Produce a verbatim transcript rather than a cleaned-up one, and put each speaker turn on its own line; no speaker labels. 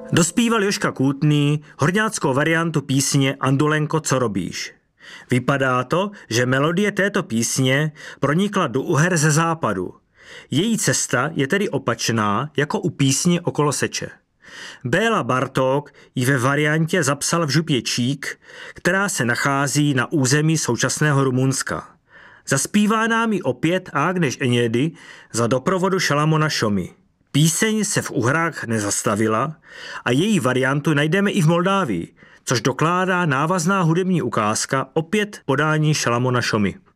Dospíval Jožka Kůtný horňáckou variantu písně Andulenko, co robíš? Vypadá to, že melodie této písně pronikla do Uher ze západu. Její cesta je tedy opačná jako u písně Okolo seče. Béla Bartók ji ve variantě zapsal v župě Čík, která se nachází na území současného Rumunska. Zaspívá nám ji opět Ágnes Enyedi za doprovodu Šalamona Šomy. Píseň se v Uhrách nezastavila a její variantu najdeme i v Moldávii, což dokládá návazná hudební ukázka opět podání Šalamona Šomy.